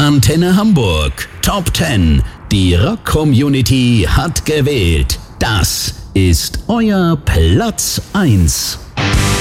Antenne Hamburg Top 10. Die Rock-Community hat gewählt. Das ist euer Platz 1.